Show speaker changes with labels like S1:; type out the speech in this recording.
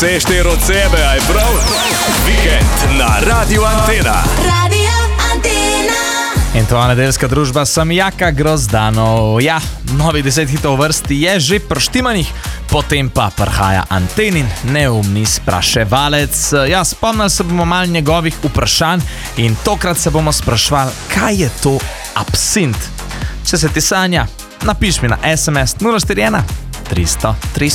S1: Seštej od sebe, aj prav? Vikend na Radiu Antena.
S2: Radio Antena.
S3: In to nedeljska družba sem Jaka Grozdanov. Ja, novih 10 hitov vrsti je že prštimanih, potem pa prhaja Antenin neumni spraševalec. Ja, spomnili se bomo malo njegovih vprašanj in tokrat se bomo sprašvali, kaj je to absint. Če se ti sanja, napiš mi na SMS 041 300 300.